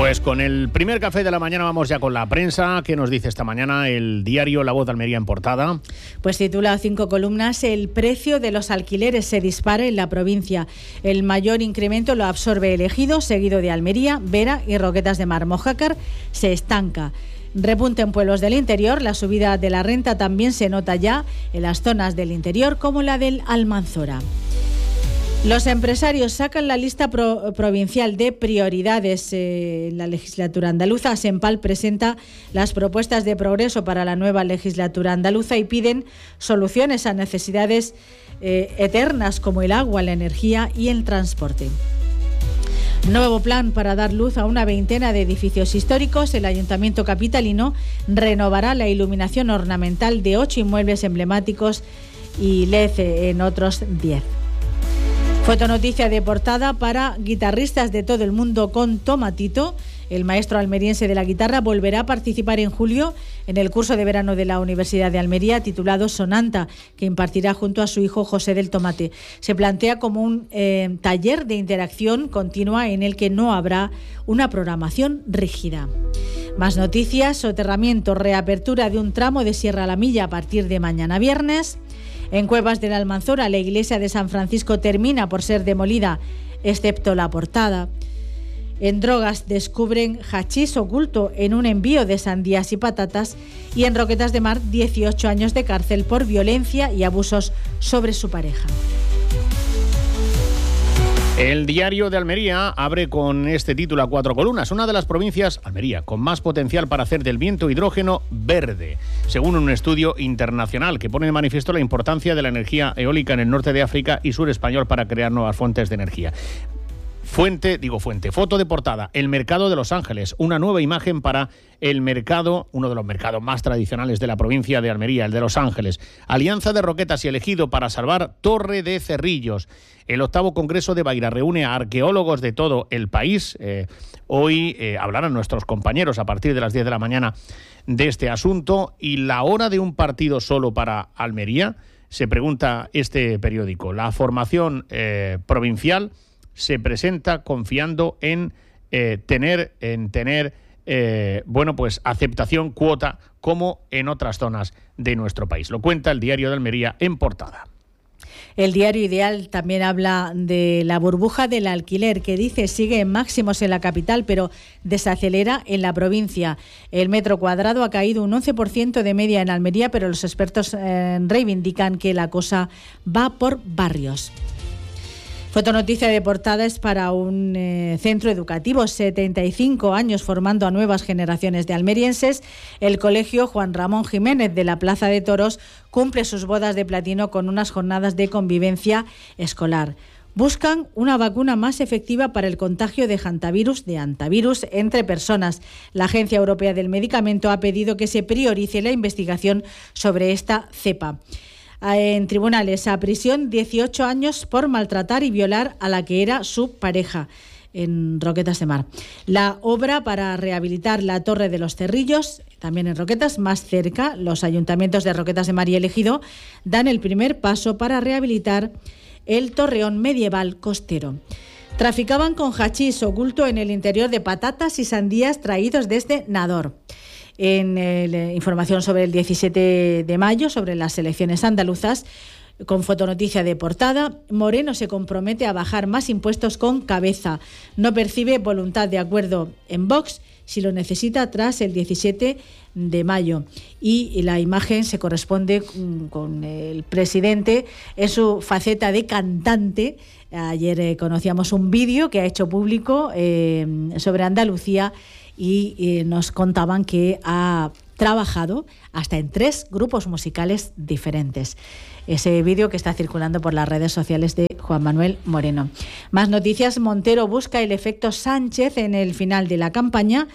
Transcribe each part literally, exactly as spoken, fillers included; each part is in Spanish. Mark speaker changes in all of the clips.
Speaker 1: Pues con el primer café de la mañana vamos ya con la prensa. ¿Qué nos dice esta mañana el diario La Voz de Almería en portada?
Speaker 2: Pues titula cinco columnas: el precio de los alquileres se dispara en la provincia. El mayor incremento lo absorbe el Ejido, seguido de Almería, Vera y Roquetas de Mar. Mojácar se estanca. Repunte en pueblos del interior. La subida de la renta también se nota ya en las zonas del interior como la del Almanzora. Los empresarios sacan la lista pro- provincial de prioridades eh, en la legislatura andaluza. Sempal presenta las propuestas de progreso para la nueva legislatura andaluza y piden soluciones a necesidades eh, eternas como el agua, la energía y el transporte. Nuevo plan para dar luz a una veintena de edificios históricos. El Ayuntamiento capitalino renovará la iluminación ornamental de ocho inmuebles emblemáticos y L E D en otros diez. Fotonoticia de portada para guitarristas de todo el mundo con Tomatito. El maestro almeriense de la guitarra volverá a participar en julio en el curso de verano de la Universidad de Almería titulado Sonanta, que impartirá junto a su hijo José del Tomate. Se plantea como un eh, taller de interacción continua en el que no habrá una programación rígida. Más noticias: soterramiento, reapertura de un tramo de Sierra La Milla a partir de mañana viernes. En Cuevas del Almanzora, la iglesia de San Francisco termina por ser demolida, excepto la portada. En drogas descubren hachís oculto en un envío de sandías y patatas. Y en Roquetas de Mar, dieciocho años de cárcel por violencia y abusos sobre su pareja.
Speaker 1: El diario de Almería abre con este título a cuatro columnas. Una de las provincias, Almería, con más potencial para hacer del viento hidrógeno verde, según un estudio internacional que pone de manifiesto la importancia de la energía eólica en el norte de África y sur español para crear nuevas fuentes de energía. Fuente, digo fuente, foto de portada, el mercado de Los Ángeles, una nueva imagen para el mercado, uno de los mercados más tradicionales de la provincia de Almería, el de Los Ángeles. Alianza de Roquetas y el Ejido para salvar Torre de Cerrillos. El octavo Congreso de Baira reúne a arqueólogos de todo el país. Eh, hoy eh, hablarán nuestros compañeros a partir de las diez de la mañana de este asunto. Y la hora de un partido solo para Almería, se pregunta este periódico. La formación eh, provincial se presenta confiando en eh, tener, en tener eh, bueno, pues aceptación, cuota, como en otras zonas de nuestro país. Lo cuenta el diario de Almería en portada.
Speaker 2: El diario Ideal también habla de la burbuja del alquiler, que dice sigue en máximos en la capital, pero desacelera en la provincia. El metro cuadrado ha caído un once por ciento de media en Almería, pero los expertos eh, reivindican que la cosa va por barrios. Fotonoticia de portada es para un eh, centro educativo, setenta y cinco años formando a nuevas generaciones de almerienses. El colegio Juan Ramón Jiménez de la Plaza de Toros cumple sus bodas de platino con unas jornadas de convivencia escolar. Buscan una vacuna más efectiva para el contagio de hantavirus, de hantavirus entre personas. La Agencia Europea del Medicamento ha pedido que se priorice la investigación sobre esta cepa. En tribunales, a prisión dieciocho años por maltratar y violar a la que era su pareja en Roquetas de Mar. La obra para rehabilitar la Torre de los Cerrillos, también en Roquetas, más cerca, los ayuntamientos de Roquetas de Mar y El Ejido dan el primer paso para rehabilitar el torreón medieval costero. Traficaban con hachís oculto en el interior de patatas y sandías traídos desde Nador. En eh, información sobre el diecisiete de mayo, sobre las elecciones andaluzas, con fotonoticia de portada, Moreno se compromete a bajar más impuestos con cabeza. No percibe voluntad de acuerdo en Vox si lo necesita tras el diecisiete de mayo. Y la imagen se corresponde con el presidente en su faceta de cantante. Ayer eh, conocíamos un vídeo que ha hecho público eh, sobre Andalucía y eh, nos contaban que ha trabajado hasta en tres grupos musicales diferentes. Ese vídeo que está circulando por las redes sociales de Juan Manuel Moreno. Más noticias: Montero busca el efecto Sánchez en el final de la campaña.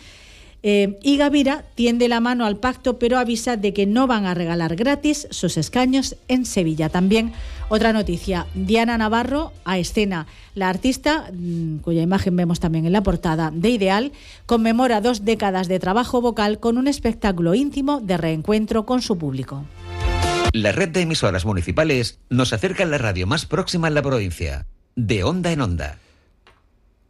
Speaker 2: Eh, y Gavira tiende la mano al pacto, pero avisa de que no van a regalar gratis sus escaños en Sevilla. También otra noticia: Diana Navarro a escena. La artista, cuya imagen vemos también en la portada de Ideal, conmemora dos décadas de trabajo vocal con un espectáculo íntimo de reencuentro con su público.
Speaker 3: La red de emisoras municipales nos acerca a la radio más próxima en la provincia, de Onda en Onda.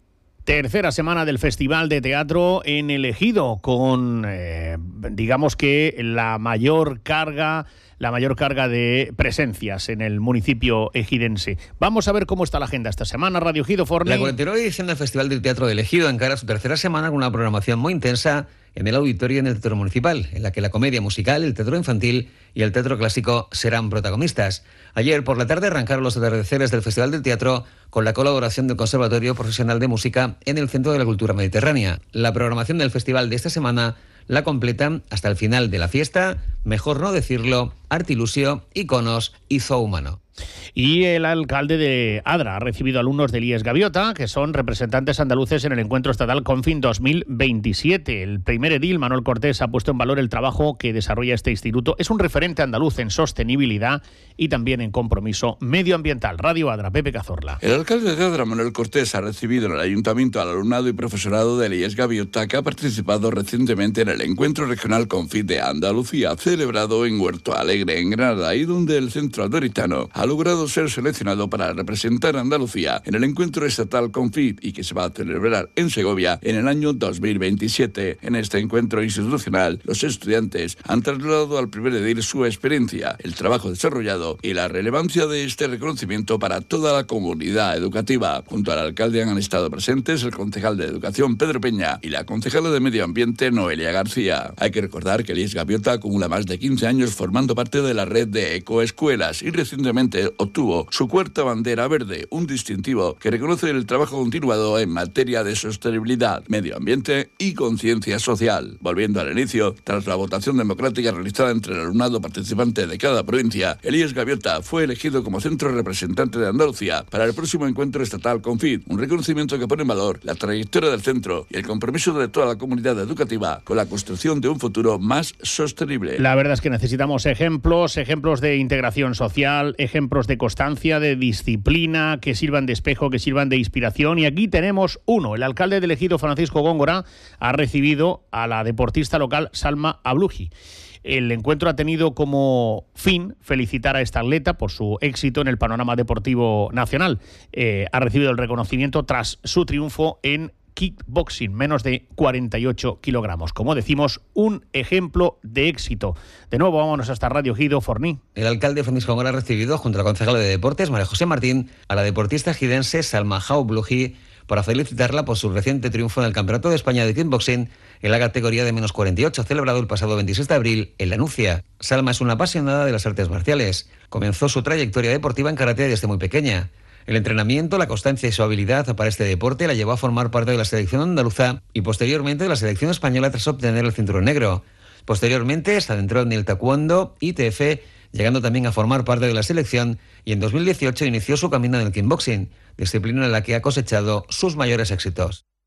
Speaker 1: Tercera semana del Festival de Teatro en El Ejido, con, eh, digamos que, la mayor carga, la mayor carga de presencias en el municipio ejidense. Vamos a ver cómo está la agenda esta semana. Radio Ejido, Forni.
Speaker 3: La cuarenta y nueve edición del Festival del Teatro del Ejido encara su tercera semana con una programación muy intensa en el auditorio en el Teatro Municipal, en la que la comedia musical, el teatro infantil y el teatro clásico serán protagonistas. Ayer por la tarde arrancaron los atardeceres del Festival del Teatro con la colaboración del Conservatorio Profesional de Música en el Centro de la Cultura Mediterránea. La programación del festival de esta semana la completan hasta el final de la fiesta, mejor no decirlo, Artilusio, Iconos y Zoo Humano.
Speaker 1: Y el alcalde de Adra ha recibido alumnos del I E S Gaviota, que son representantes andaluces en el Encuentro Estatal Confin dos mil veintisiete. El primer edil, Manuel Cortés, ha puesto en valor el trabajo que desarrolla este instituto. Es un referente andaluz en sostenibilidad y también en compromiso medioambiental. Radio Adra, Pepe Cazorla.
Speaker 4: El alcalde de Adra, Manuel Cortés, ha recibido en el ayuntamiento al alumnado y profesorado del I E S Gaviota, que ha participado recientemente en el Encuentro Regional Confit de Andalucía, celebrado en Huerto Alegre, en Granada, y donde el centro adoritano ha logrado ser seleccionado para representar a Andalucía en el Encuentro Estatal Confit, y que se va a celebrar en Segovia en el año dos mil veintisiete. En este encuentro institucional, los estudiantes han trasladado al primer edil su experiencia, el trabajo desarrollado y la relevancia de este reconocimiento para toda la comunidad educativa. Junto al alcalde han estado presentes el concejal de Educación, Pedro Peña, y la concejala de Medio Ambiente, Noelia García. Hay que recordar que el I E S Gaviota acumula más de quince años formando parte de la red de ecoescuelas y recientemente obtuvo su cuarta bandera verde, un distintivo que reconoce el trabajo continuado en materia de sostenibilidad, medio ambiente y conciencia social. Volviendo al inicio, tras la votación democrática realizada entre el alumnado participante de cada provincia, el I E S Gaviota fue elegido como centro representante de Andalucía para el próximo Encuentro Estatal Confit, un reconocimiento que pone en valor la trayectoria del centro y el compromiso de toda la comunidad educativa con la construcción de un futuro más sostenible.
Speaker 1: La verdad es que necesitamos ejemplos, ejemplos de integración social, ejemplos de constancia, de disciplina, que sirvan de espejo, que sirvan de inspiración. Y aquí tenemos uno. El alcalde del Ejido, Francisco Góngora, ha recibido a la deportista local Salma Abluji. El encuentro ha tenido como fin felicitar a esta atleta por su éxito en el panorama deportivo nacional. Eh, ha recibido el reconocimiento tras su triunfo en kickboxing, menos de cuarenta y ocho kilogramos. Como decimos, un ejemplo de éxito. De nuevo, vámonos hasta Radio Ejido, Forní.
Speaker 3: El alcalde Francisco Góngora ha recibido, junto a la concejala de Deportes, María José Martín, a la deportista ejidense Salma Abluji para felicitarla por su reciente triunfo en el Campeonato de España de Kickboxing en la categoría de menos cuarenta y ocho, celebrado el pasado veintiséis de abril en La Nucia. Salma es una apasionada de las artes marciales. Comenzó su trayectoria deportiva en karate desde muy pequeña. El entrenamiento, la constancia y su habilidad para este deporte la llevó a formar parte de la selección andaluza y posteriormente de la selección española tras obtener el cinturón negro. Posteriormente se adentró en el taekwondo, I T F, llegando también a formar parte de la selección, y en dos mil dieciocho inició su camino en el kickboxing, disciplina en la que ha cosechado sus mayores éxitos.